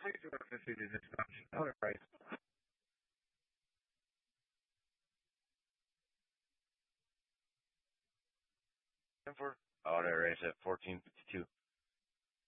please do not proceed in this function. All right. And for auto race at 14:52.